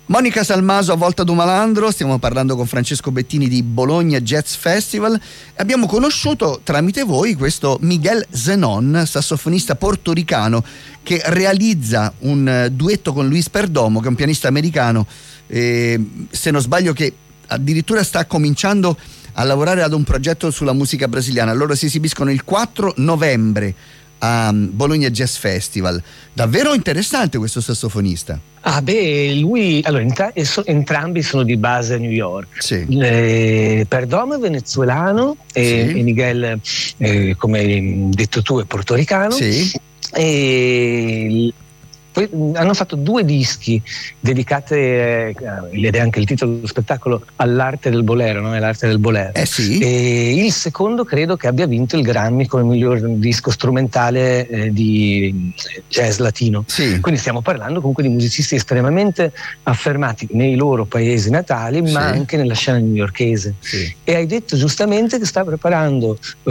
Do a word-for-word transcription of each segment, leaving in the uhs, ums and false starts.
Monica Salmaso a Volta do Malandro, stiamo parlando con Francesco Bettini di Bologna Jazz Festival. Abbiamo conosciuto tramite voi questo Miguel Zenon, sassofonista portoricano che realizza un duetto con Luis Perdomo, che è un pianista americano, eh, se non sbaglio che addirittura sta cominciando a lavorare ad un progetto sulla musica brasiliana. Loro si esibiscono il quattro novembre a Bologna Jazz Festival. Davvero interessante questo sassofonista. Ah beh, lui, allora entra- so, entrambi sono di base a New York. Sì. Eh, Perdomo è venezuelano e, Sì. e Miguel, eh, come hai detto tu, è portoricano. Sì. E poi hanno fatto due dischi dedicati, eh, ed è anche il titolo dello spettacolo, all'arte del bolero, no? È l'arte del bolero. Eh sì. E il secondo credo che abbia vinto il Grammy come miglior disco strumentale eh, di jazz latino. Sì. Quindi stiamo parlando comunque di musicisti estremamente affermati nei loro paesi natali, ma Sì. anche nella scena newyorkese. Sì. E hai detto giustamente che sta preparando eh,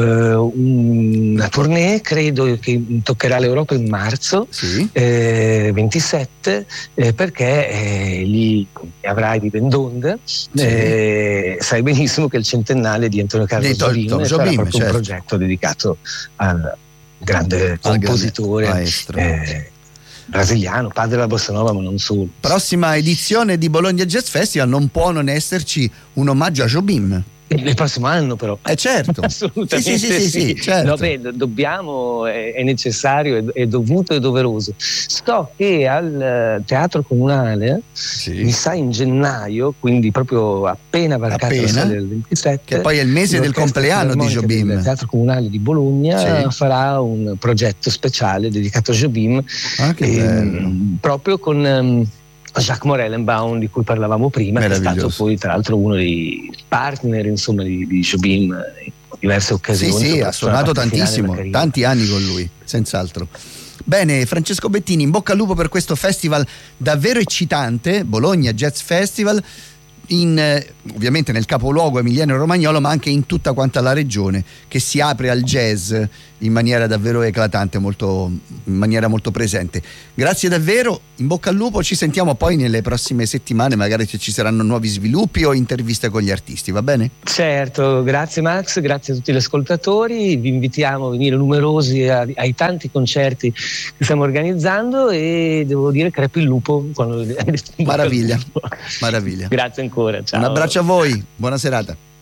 una tournée, credo che toccherà l'Europa in marzo. Sì. Eh, ventisette eh, perché eh, lì avrai di Bendonde, Sì. eh, sai benissimo che è il centenario di Antonio Carlo Di Tom- Jobim, Tom e sarà Jobim, proprio certo. un progetto dedicato al grande Al compositore grande maestro. eh, brasiliano, padre della bossa nova, ma non solo. Prossima edizione di Bologna Jazz Festival non può non esserci un omaggio a Jobim. Nel prossimo anno però. Eh certo. Assolutamente sì, sì, sì, sì. sì, certo. No, beh, do- dobbiamo, è, è necessario, è, è dovuto e doveroso. So che al eh, Teatro Comunale, Sì. mi sa in gennaio, quindi proprio appena varcata la Appena, soglia del ventisette, che poi è il mese del l'Orchestra compleanno di Filarmonica Jobim. del Teatro Comunale di Bologna Sì. farà un progetto speciale dedicato a Jobim, Ah, che bello. proprio con ehm, Jacques Morellenbaum, di cui parlavamo prima, che è stato Meraviglioso. poi tra l'altro uno dei partner, insomma, di, di Jobim in diverse Sì, occasioni. sì, soprattutto ha suonato nella parte finale tantissimo, della carriera. tanti anni con lui, senz'altro. Bene, Francesco Bettini, in bocca al lupo per questo festival davvero eccitante, Bologna Jazz Festival, in, eh, ovviamente nel capoluogo emiliano romagnolo, ma anche in tutta quanta la regione, che si apre al jazz in maniera davvero eclatante, molto, in maniera molto presente. Grazie davvero, in bocca al lupo, ci sentiamo poi nelle prossime settimane, magari se ci saranno nuovi sviluppi o interviste con gli artisti, va bene? Certo, grazie Max, grazie a tutti gli ascoltatori, vi invitiamo a venire numerosi a- ai tanti concerti che stiamo organizzando, e devo dire crepi il lupo quando... Maraviglia, maraviglia. Grazie ancora, ciao. Un abbraccio a voi, buona serata.